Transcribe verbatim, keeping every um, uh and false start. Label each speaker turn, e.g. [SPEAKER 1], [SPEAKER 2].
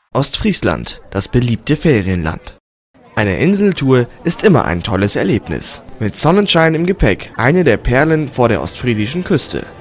[SPEAKER 1] Ostfriesland, das beliebte Ferienland. Eine Inseltour ist immer ein tolles Erlebnis. Mit Sonnenschein im Gepäck, eine der Perlen vor der ostfriesischen Küste.